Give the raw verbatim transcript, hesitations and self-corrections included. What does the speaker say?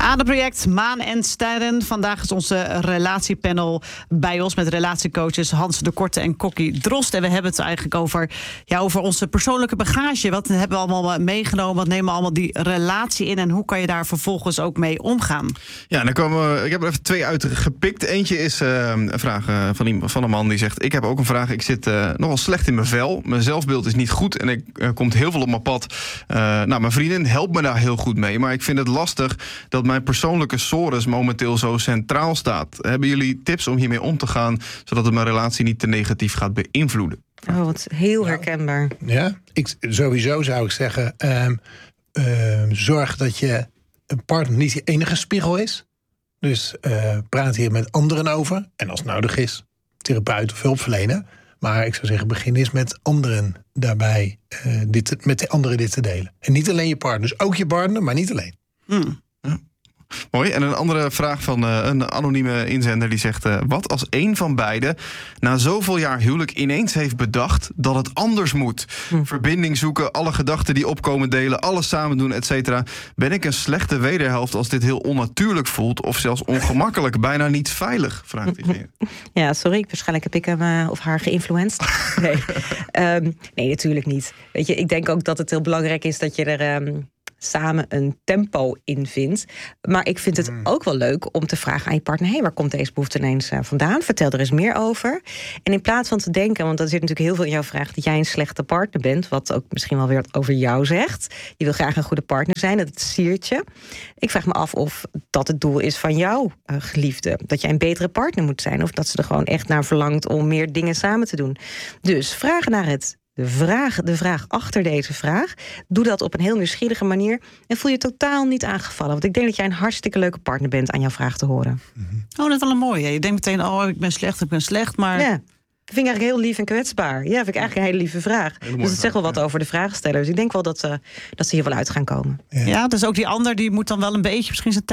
Aderproject Maan en Sterren. Vandaag is onze relatiepanel bij ons met relatiecoaches Hans de Korte en Kokkie Drost. En we hebben het eigenlijk over, ja, over onze persoonlijke bagage. Wat hebben we allemaal meegenomen? Wat nemen we allemaal die relatie in? En hoe kan je daar vervolgens ook mee omgaan? Ja, dan komen, ik heb er even twee uitgepikt. Eentje is uh, een vraag uh, van, iemand, van een man die zegt: ik heb ook een vraag. Ik zit uh, nogal slecht in mijn vel. Mijn zelfbeeld is niet goed en er uh, komt heel veel op mijn pad. Uh, nou, mijn vriendin helpt me daar heel goed mee. Maar ik vind het lastig dat mijn persoonlijke sores momenteel zo centraal staat. Hebben jullie tips om hiermee om te gaan, zodat het mijn relatie niet te negatief gaat beïnvloeden? Oh, wat heel herkenbaar. Ja, ik, sowieso zou ik zeggen, um, um, zorg dat je een partner niet je enige spiegel is. Dus uh, praat hier met anderen over. En als het nodig is, therapeut of hulpverlener. Maar ik zou zeggen, begin eens met anderen daarbij, uh, dit, met de anderen dit te delen. En niet alleen je partner, dus ook je partner, maar niet alleen. Hmm. Ja. Mooi. En een andere vraag van uh, een anonieme inzender die zegt: Uh, wat als één van beiden na zoveel jaar huwelijk ineens heeft bedacht dat het anders moet? Hm. Verbinding zoeken, alle gedachten die opkomen delen, alles samen doen, et cetera. Ben ik een slechte wederhelft als dit heel onnatuurlijk voelt of zelfs ongemakkelijk, bijna niet veilig? Vraagt hij. Ja, sorry. Waarschijnlijk heb ik hem uh, of haar geïnfluenced. Nee. um, nee, natuurlijk niet. Weet je, ik denk ook dat het heel belangrijk is dat je er Um, samen een tempo in vindt. Maar ik vind het mm. ook wel leuk om te vragen aan je partner: hey, waar komt deze behoefte ineens uh, vandaan? Vertel er eens meer over. En in plaats van te denken, want er zit natuurlijk heel veel in jouw vraag, dat jij een slechte partner bent, wat ook misschien wel weer over jou zegt. Je wil graag een goede partner zijn, dat siert je. Ik vraag me af of dat het doel is van jouw uh, geliefde. Dat jij een betere partner moet zijn, of dat ze er gewoon echt naar verlangt om meer dingen samen te doen. Dus vraag naar het De vraag, de vraag achter deze vraag. Doe dat op een heel nieuwsgierige manier. En voel je totaal niet aangevallen. Want ik denk dat jij een hartstikke leuke partner bent aan jouw vraag te horen. Mm-hmm. Oh, dat is wel een mooie. Je denkt meteen: oh, ik ben slecht, ik ben slecht. Maar ja, dat vind ik eigenlijk heel lief en kwetsbaar. Ja, vind ik eigenlijk een hele lieve vraag. Hele dus het zegt wel wat ja. over de vraagsteller. Dus ik denk wel dat ze, dat ze hier wel uit gaan komen. Ja, ja, dus ook die ander die moet dan wel een beetje misschien zijn